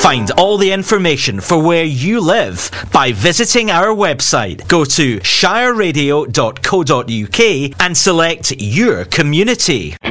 Find all the information for where you live by visiting our website. Go to shireradio.co.uk and select your community.